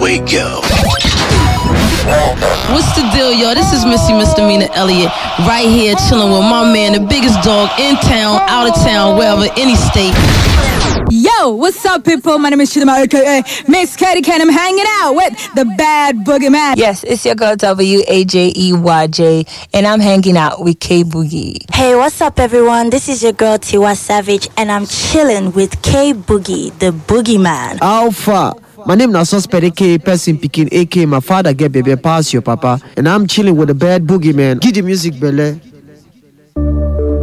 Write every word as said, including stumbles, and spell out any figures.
we go. What's the deal, y'all? This is Missy Misdemeanor Elliott, right here chilling with my man, the biggest dog in town, out of town, wherever, any state. Yo, what's up, people? My name is Chidama, aka Miss Katie Ken. I'm hanging out with the bad boogeyman. Yes, it's your girl W A J E Y J, and I'm hanging out with K Boogie. Hey, what's up, everyone? This is your girl Tiwa Savage, and I'm chilling with K Boogie, the boogeyman. Alpha. My name is Suspect, aka Person Picking, aka my father get baby pass your papa, and I'm chilling with the bad boogeyman. Give the music, Bele.